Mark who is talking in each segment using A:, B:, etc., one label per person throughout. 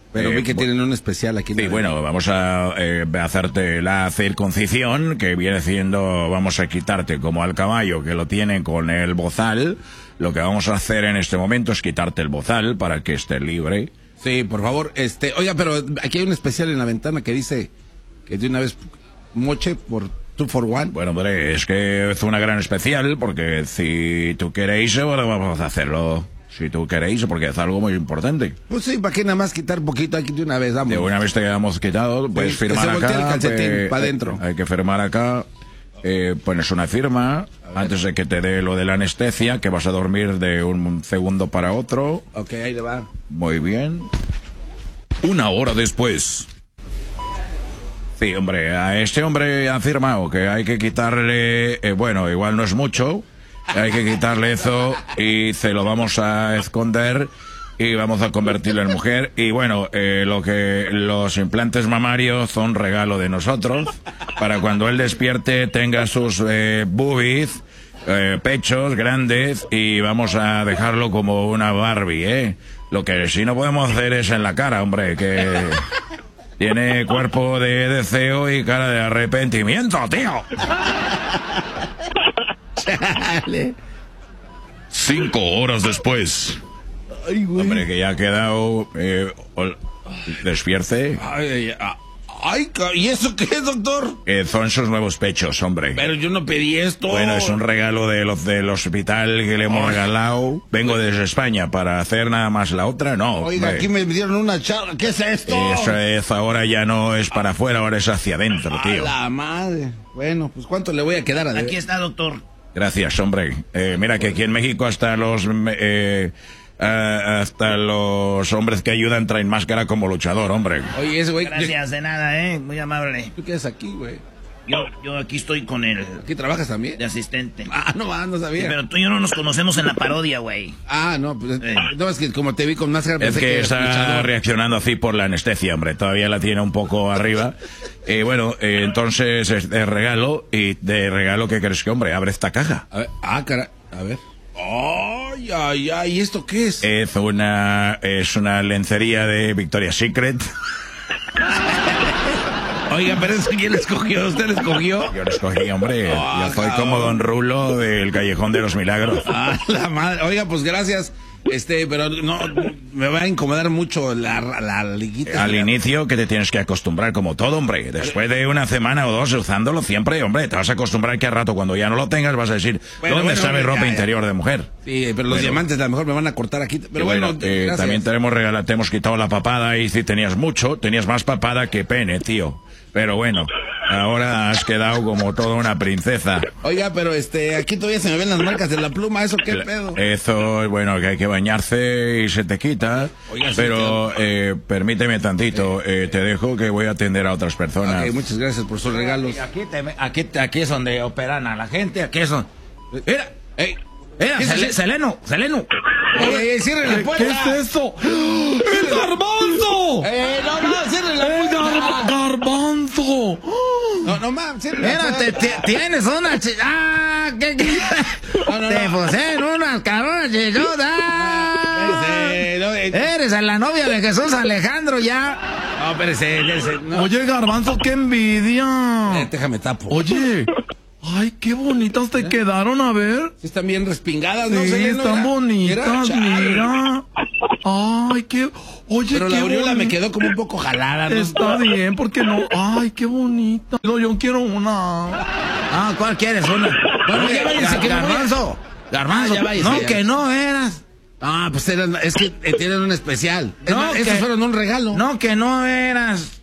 A: Pero vi que tienen un especial aquí.
B: Sí, bueno, vamos a hacerte la circuncisión, que viene siendo, vamos a quitarte como al caballo que lo tiene con el bozal. Lo que vamos a hacer en este momento es quitarte el bozal para que esté libre.
A: Sí, por favor, oiga, pero aquí hay un especial en la ventana que dice que de una vez moche por 2 for 1.
B: Bueno, hombre, es que es una gran especial, porque si tú queréis, bueno, vamos a hacerlo. Si tú queréis, porque es algo muy importante.
A: Pues sí, ¿para qué nada más quitar un poquito aquí de una vez? Vamos.
B: De una vez te hemos quitado, puedes firmar
A: se voltea
B: acá.
A: el calcetín para adentro.
B: Hay que firmar acá. Pones una firma antes de que te dé lo de la anestesia, que vas a dormir de un segundo para otro.
A: Ok, ahí le va.
B: Muy bien. 1 hora después. Sí, hombre, a este hombre ha firmado que hay que quitarle, bueno, igual no es mucho, hay que quitarle eso y se lo vamos a esconder y vamos a convertirlo en mujer. Y bueno, los implantes mamarios son regalo de nosotros, para cuando él despierte tenga sus boobies, pechos grandes, y vamos a dejarlo como una Barbie, Lo que sí no podemos hacer es en la cara, hombre, que tiene cuerpo de deseo y cara de arrepentimiento, tío. 5 horas después.
A: Ay, güey.
B: Hombre, que ya ha quedado... despierte.
A: Ay, ¿y eso qué es, doctor?
B: Son sus nuevos pechos, hombre.
A: Pero yo no pedí esto.
B: Bueno, es un regalo de los del hospital que le hemos regalado. Vengo desde España para hacer nada más la otra, no.
A: Oiga,
B: hombre.
A: aquí me dieron una charla. ¿Qué es esto?
B: Eso es, ahora ya no es para afuera, ahora es hacia adentro, tío.
A: A la madre. Bueno, pues ¿cuánto le voy a quedar a
C: Aquí está, doctor.
B: Gracias, hombre. Mira que aquí en México hasta los hombres que ayudan traen máscara como luchador, hombre.
A: Oye, ese güey...
C: Gracias, de nada, muy amable.
A: ¿Tú qué haces aquí, güey?
C: Yo aquí estoy con él.
A: ¿Aquí trabajas también?
C: De asistente.
A: No sabía.
C: Sí, pero tú y yo no nos conocemos en la parodia, güey.
A: No, pues no, es que como te vi con máscara...
B: Es que está
A: luchador.
B: reaccionando así por la anestesia, hombre. Todavía la tiene un poco arriba. Bueno, entonces es de regalo. ¿Y de regalo qué crees que, hombre? Abre esta caja.
A: A ver, cara, a ver. Ay, ¿y esto qué es?
B: Es una lencería de Victoria's Secret.
A: Oiga, pero eso ¿quién le escogió? ¿Usted le escogió?
B: Yo lo escogí, hombre. Yo soy como Don Rulo del Callejón de los Milagros.
A: La madre. Oiga, pues gracias. Pero no, me va a incomodar mucho la liguita.
B: Al inicio que te tienes que acostumbrar como todo, hombre. Después de una semana o dos usándolo siempre, hombre, te vas a acostumbrar que al rato cuando ya no lo tengas vas a decir, ¿dónde sabe ropa interior de mujer?
A: Sí, pero los diamantes a lo mejor me van a cortar aquí. Pero bueno,
B: también te hemos quitado la papada y si tenías más papada que pene, tío. Pero bueno, ahora has quedado como toda una princesa.
A: Oiga, pero aquí todavía se me ven las marcas de la pluma, ¿eso qué pedo?
B: Eso, bueno, que hay que bañarse y se te quita. Oiga, pero permíteme tantito, te dejo que voy a atender a otras personas.
A: Okay, muchas gracias por sus regalos.
C: Aquí es donde operan a la gente, aquí es donde... Mira, Seleno.
A: Oye, cierre la puerta.
D: ¿Qué es eso? ¡El garbanzo!
A: No, cierre la puerta.
D: ¡Garbanzo!
A: No, cierre la puerta.
C: Mira, tienes una ¿qué? Te pusieron unas cabronas chichotas. Eres la novia de Jesús Alejandro ya.
A: No, espérese. No.
D: Oye, garbanzo, qué envidia.
A: Déjame tapo.
D: Oye, ay, qué bonitas te quedaron, a ver.
A: Sí, están bien respingadas, ¿no?
D: Sí, están bonitas, mira. Ay, qué... Oye,
A: pero
D: qué
A: la aureola me
D: bonita.
A: quedó como un poco jalada, ¿no?
D: Está bien, porque no... Ay, qué bonita. Yo quiero una.
C: ¿Cuál quieres? Una.
A: Bueno, ya váyanse, que
C: Garbanzo.
A: ya váyanse,
C: No,
A: ya.
C: que no eras.
A: Pues es que tienen un especial. Esos fueron un regalo.
C: No, que no eras.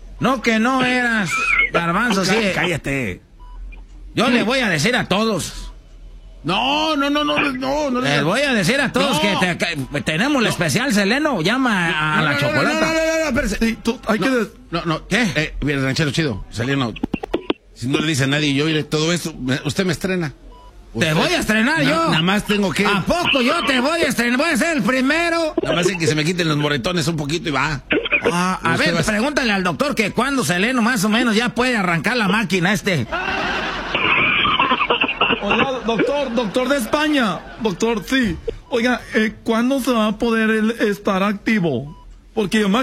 C: Garbanzo, sí.
A: Cállate.
C: Yo le voy a decir a todos.
A: No.
C: Les voy a decir a todos que tenemos el especial Seleno. Llama a la chocolata.
A: No, espérese.
D: Sí, hay que...
A: ¿Qué? Bien, ranchero chido. Seleno. Si no le dice a nadie, yo iré todo eso. Usted me estrena.
C: Te voy a estrenar yo.
A: Nada más tengo que...
C: ¿A poco yo te voy a estrenar? Voy a ser el primero.
A: Nada más hay que se me quiten los moretones un poquito y va.
C: A ver, pregúntale al doctor que cuando Seleno más o menos ya puede arrancar la máquina
D: Oiga, doctor de España. Doctor, sí. Oiga, ¿cuándo se va a poder estar activo? Porque yo me